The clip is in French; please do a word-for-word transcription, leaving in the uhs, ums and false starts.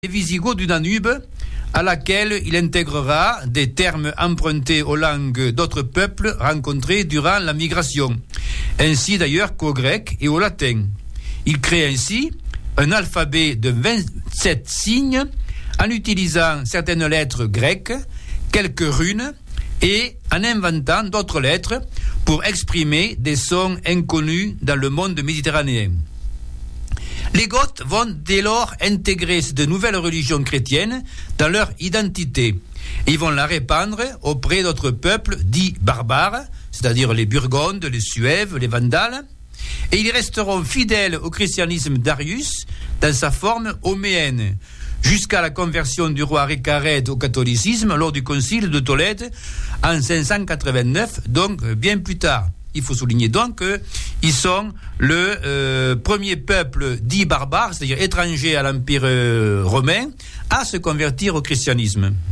les Visigoths du Danube, à laquelle il intégrera des termes empruntés aux langues d'autres peuples rencontrés durant la migration, ainsi d'ailleurs qu'au grec et au latin. Il crée ainsi un alphabet de vingt-sept signes en utilisant certaines lettres grecques, quelques runes et en inventant d'autres lettres pour exprimer des sons inconnus dans le monde méditerranéen. Les Goths vont dès lors intégrer cette nouvelle religion chrétienne dans leur identité. Ils vont la répandre auprès d'autres peuples dits barbares, c'est-à-dire les Burgondes, les Suèves, les Vandales, et ils resteront fidèles au christianisme d'Arius dans sa forme homéenne, jusqu'à la conversion du roi Récarède au catholicisme lors du concile de Tolède en cinq cent quatre-vingt-neuf, donc bien plus tard. Il faut souligner donc qu'ils sont le euh, premier peuple dit barbare, c'est-à-dire étranger à l'Empire euh, romain, à se convertir au christianisme.